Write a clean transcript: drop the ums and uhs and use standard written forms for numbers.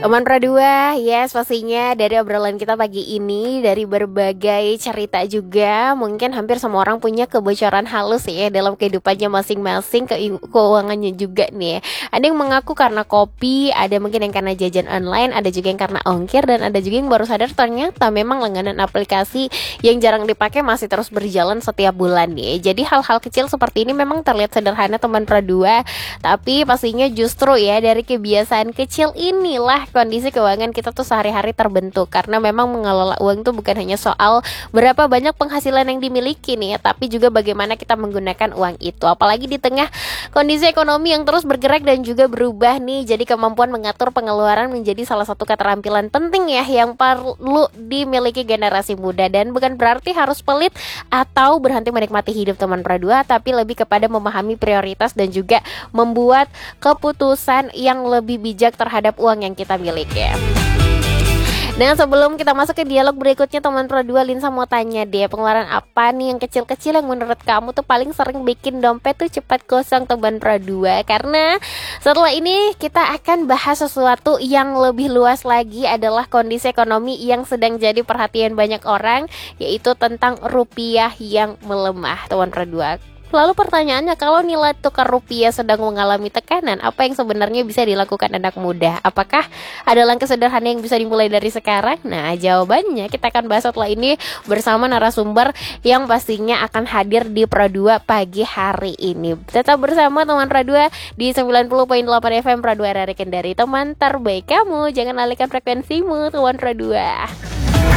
Teman Pradua, yes pastinya dari obrolan kita pagi ini, dari berbagai cerita juga, mungkin hampir semua orang punya kebocoran halus ya dalam kehidupannya masing-masing, keuangannya juga nih. Ada yang mengaku karena kopi, ada mungkin yang karena jajan online, ada juga yang karena ongkir, dan ada juga yang baru sadar ternyata memang langganan aplikasi yang jarang dipakai masih terus berjalan setiap bulan nih. Jadi hal-hal kecil seperti ini memang terlihat sederhana teman Pradua, tapi pastinya justru ya dari kebiasaan kecil inilah kondisi keuangan kita tuh sehari-hari terbentuk. Karena memang mengelola uang tuh bukan hanya soal berapa banyak penghasilan yang dimiliki nih ya, tapi juga bagaimana kita menggunakan uang itu. Apalagi di tengah kondisi ekonomi yang terus bergerak dan juga berubah nih. Jadi kemampuan mengatur pengeluaran menjadi salah satu keterampilan penting ya yang perlu dimiliki generasi muda. Dan bukan berarti harus pelit atau berhenti menikmati hidup teman Pradua, tapi lebih kepada memahami prioritas dan juga membuat keputusan yang lebih bijak terhadap uang yang kita miliki. Dan sebelum kita masuk ke dialog berikutnya teman Pradua, Linsa mau tanya deh, pengeluaran apa nih yang kecil-kecil yang menurut kamu tuh paling sering bikin dompet tuh cepat kosong teman Pradua? Karena setelah ini kita akan bahas sesuatu yang lebih luas lagi, adalah kondisi ekonomi yang sedang jadi perhatian banyak orang, yaitu tentang rupiah yang melemah teman Pradua. Lalu pertanyaannya, kalau nilai tukar rupiah sedang mengalami tekanan, apa yang sebenarnya bisa dilakukan anak muda? Apakah ada langkah sederhana yang bisa dimulai dari sekarang? Nah, jawabannya kita akan bahas setelah ini bersama narasumber yang pastinya akan hadir di Pradua pagi hari ini. Tetap bersama teman Pradua di 90.8 FM Pradua RRI Kendari, teman terbaik kamu. Jangan alihkan frekuensimu, teman Pradua.